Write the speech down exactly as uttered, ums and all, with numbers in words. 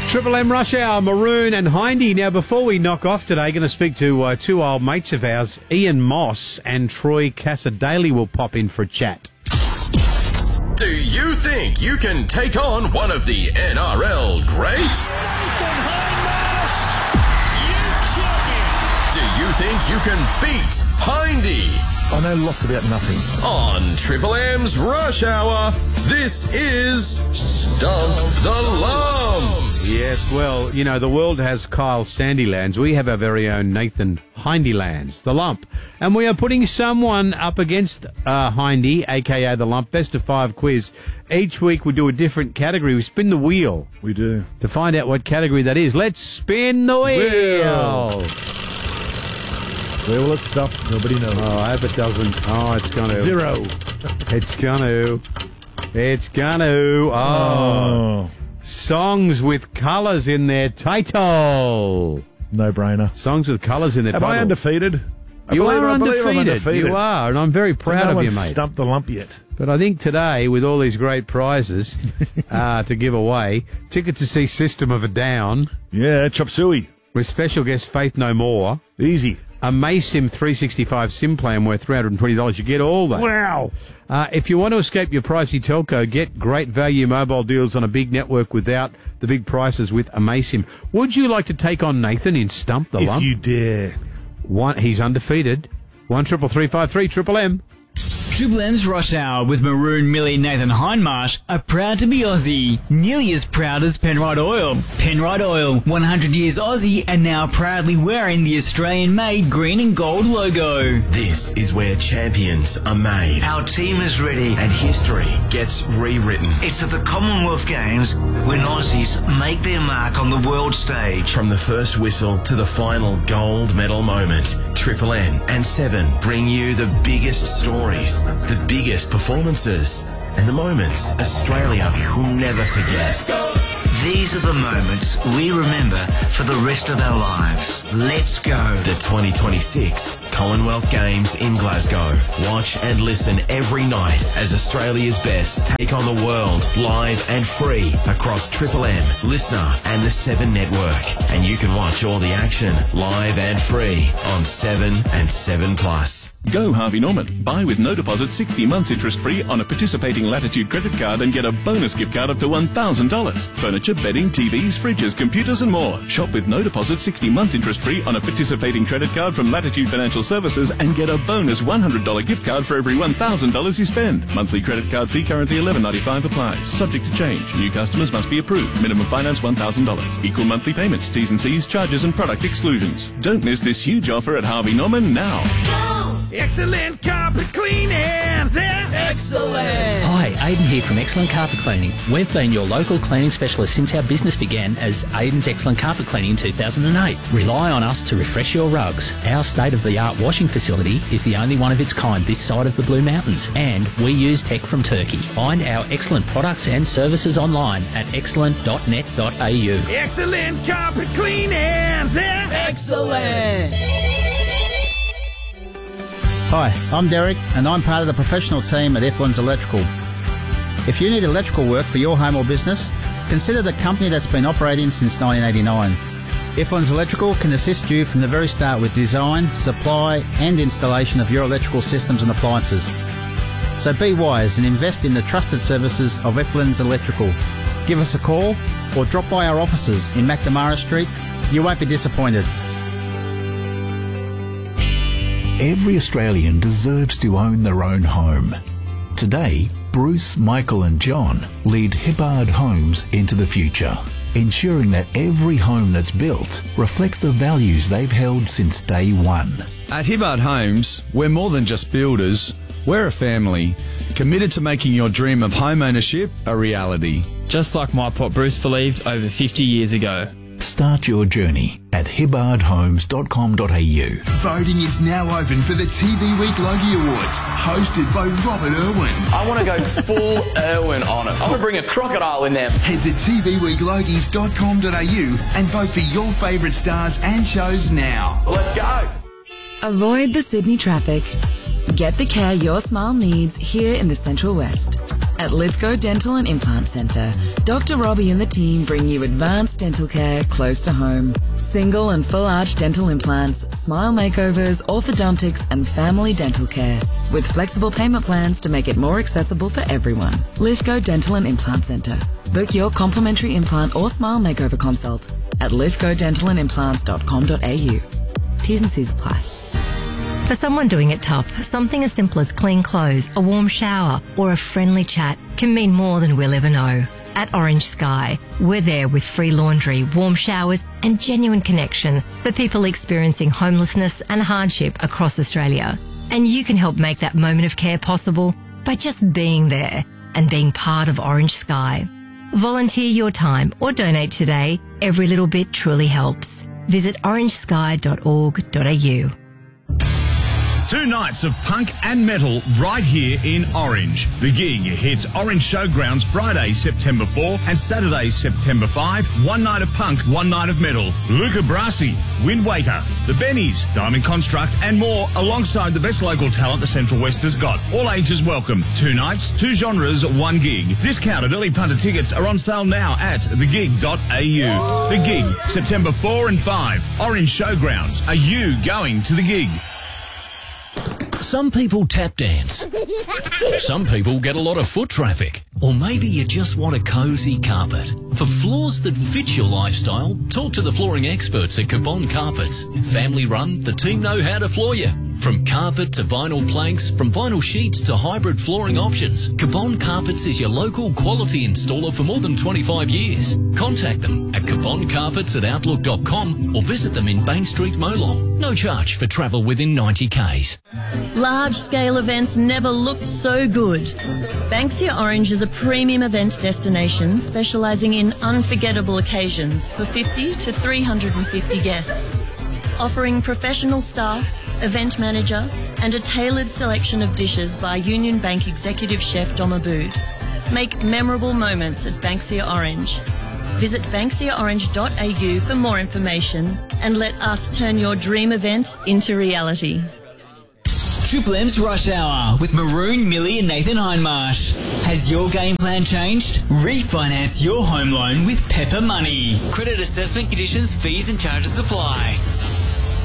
Triple M Rush Hour, Maroon and Hindy. Now, before we knock off today, going to speak to uh, two old mates of ours. Ian Moss and Troy Cassar-Daley will pop in for a chat. Do you think you can take on one of the N R L greats? Do you think you can beat Hindy? I know lots about nothing. On Triple M's Rush Hour, this is Stump the Lump. Yes, well, you know, the world has Kyle Sandylands. We have our very own Nathan Hindylands, the Lump. And we are putting someone up against uh, Hindy, a k a the Lump, best of five quiz. Each week we do a different category. We spin the wheel. We do. To find out what category that is. Let's spin the wheel. wheel. Where will it stop? Nobody knows. Oh, I hope it doesn't. Oh, it's going to. Zero. It's going to. It's going to. Oh. Oh. Songs with colours in their title. No brainer. Songs with colours in their Am title. I undefeated? I You believe, are I believe I'm undefeated. undefeated. You are, and I'm very proud so no of you, one's mate. Stumped the Lump yet. But I think today, with all these great prizes uh, to give away, ticket to see System of a Down Yeah, chop suey. with special guest Faith No More, Easy. a Maysim three sixty-five SIM plan worth three hundred twenty dollars. You get all that. Wow. Uh, if you want to escape your pricey telco, get great value mobile deals on a big network without the big prices with a Maysim. Would you like to take on Nathan in Stump the If Lump? you dare. One, he's undefeated. One triple three five three triple M. Triple M's Rush Hour with Maroon, Millie, Nathan Hindmarsh are proud to be Aussie. Nearly as proud as Penrite Oil. Penrite Oil, one hundred years Aussie and now proudly wearing the Australian-made green and gold logo. This is where champions are made. Our team is ready. And history gets rewritten. It's at the Commonwealth Games when Aussies make their mark on the world stage. From the first whistle to the final gold medal moment, Triple M and Seven bring you the biggest stories, the biggest performances, and the moments Australia will never forget. These are the moments we remember for the rest of our lives. Let's go. The twenty twenty-six Commonwealth Games in Glasgow. Watch and listen every night as Australia's best take on the world live and free across Triple M, Listener and the Seven Network. And you can watch all the action live and free on Seven and Seven Plus. Go Harvey Norman. Buy with no deposit sixty months interest free on a participating Latitude credit card and get a bonus gift card up to one thousand dollars. Furniture, bedding, T Vs, fridges, computers and more. Shop with no deposit sixty months interest free on a participating credit card from Latitude Financial Services and get a bonus one hundred dollars gift card for every one thousand dollars you spend. Monthly credit card fee currently eleven ninety-five applies. Subject to change. New customers must be approved. Minimum finance one thousand dollars. Equal monthly payments, T's and C's, charges and product exclusions. Don't miss this huge offer at Harvey Norman now. Excellent carpet cleaning. They're excellent. Hi, Aidan here from Excellent Carpet Cleaning. We've been your local cleaning specialist since our business began as Aidan's Excellent Carpet Cleaning in two thousand eight. Rely on us to refresh your rugs. Our state-of-the-art washing facility is the only one of its kind this side of the Blue Mountains, and we use tech from Turkey. Find our excellent products and services online at excellent dot net dot a u. Excellent carpet cleaning. They're excellent. Hi, I'm Derek and I'm part of the professional team at Efflands Electrical. If you need electrical work for your home or business, consider the company that's been operating since nineteen eighty-nine. Efflands Electrical can assist you from the very start with design, supply and installation of your electrical systems and appliances. So be wise and invest in the trusted services of Efflands Electrical. Give us a call or drop by our offices in Macnamara Street. You won't be disappointed. Every Australian deserves to own their own home. Today, Bruce, Michael and John lead Hibbard Homes into the future, ensuring that every home that's built reflects the values they've held since day one. At Hibbard Homes, we're more than just builders. We're a family, committed to making your dream of home ownership a reality. Just like my pop Bruce believed over fifty years ago. Start your journey at hibbard homes dot com dot a u. Voting is now open for the T V Week Logie Awards, hosted by Robert Irwin. I want to go full Irwin on it. I'm going to bring a crocodile in there. Head to t v week logies dot com dot a u and vote for your favourite stars and shows now. Let's go. Avoid the Sydney traffic. Get the care your smile needs here in the Central West. At Lithgow Dental and Implant Centre, Doctor Robbie and the team bring you advanced dental care close to home. Single and full arch dental implants, smile makeovers, orthodontics and family dental care with flexible payment plans to make it more accessible for everyone. Lithgow Dental and Implant Centre. Book your complimentary implant or smile makeover consult at lithgow dental and implants dot com dot a u. T's and C's apply. For someone doing it tough, something as simple as clean clothes, a warm shower, or a friendly chat can mean more than we'll ever know. At Orange Sky, we're there with free laundry, warm showers, and genuine connection for people experiencing homelessness and hardship across Australia. And you can help make that moment of care possible by just being there and being part of Orange Sky. Volunteer your time or donate today. Every little bit truly helps. Visit orange sky dot org dot a u. Two nights of punk and metal right here in Orange. The gig hits Orange Showgrounds Friday, September fourth and Saturday, September fifth. One night of punk, one night of metal. Luca Brasi, Wind Waker, The Bennies, Diamond Construct and more alongside the best local talent the Central West has got. All ages welcome. Two nights, two genres, one gig. Discounted early punter tickets are on sale now at the gig dot a u. The Gig, September fourth and fifth. Orange Showgrounds. Are you going to the gig? Some people tap dance. Some people get a lot of foot traffic. Or maybe you just want a cosy carpet. For floors that fit your lifestyle, talk to the flooring experts at Cabon Carpets. Family run, the team know how to floor you. From carpet to vinyl planks, from vinyl sheets to hybrid flooring options, Cabon Carpets is your local quality installer for more than twenty-five years. Contact them at cabon carpets at outlook dot com or visit them in Bain Street, Molong. No charge for travel within ninety kays. Large-scale events never looked so good. Banksia Orange is a premium event destination specialising in unforgettable occasions for fifty to three hundred fifty guests. Offering professional staff, event manager and a tailored selection of dishes by Union Bank Executive Chef Dom Aboud. Make memorable moments at Banksia Orange. Visit banksia orange dot a u for more information and let us turn your dream event into reality. Triple M's Rush Hour with Maroon, Millie and Nathan Hindmarsh. Has your game plan changed? Refinance your home loan with Pepper Money. Credit assessment conditions, fees and charges apply.